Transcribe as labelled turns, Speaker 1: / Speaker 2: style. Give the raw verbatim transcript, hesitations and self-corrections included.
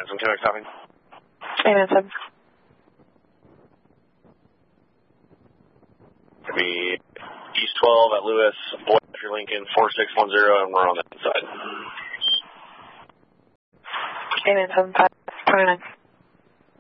Speaker 1: Some Quebec stopping.
Speaker 2: Amen, seven.
Speaker 1: Could be East twelve at Lewis, Boyer Lincoln, four six one zero, and we're on the inside.
Speaker 2: Amen, seven five, twenty-nine.